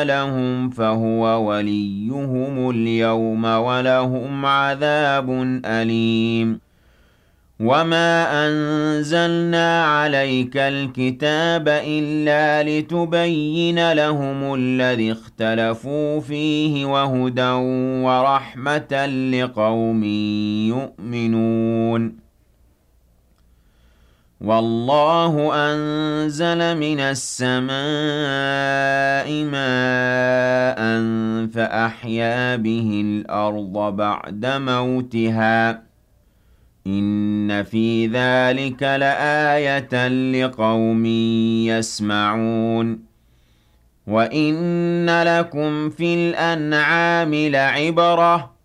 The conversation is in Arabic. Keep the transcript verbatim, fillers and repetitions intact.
لهم فهو وليهم اليوم ولهم عذاب أليم وما أنزلنا عليك الكتاب إلا لتبين لهم الذي اختلفوا فيه وهدى ورحمة لقوم يؤمنون والله أنزل من السماء ماء فأحيا به الأرض بعد موتها إن في ذلك لآية لقوم يسمعون وإن لكم في الأنعام لعبرة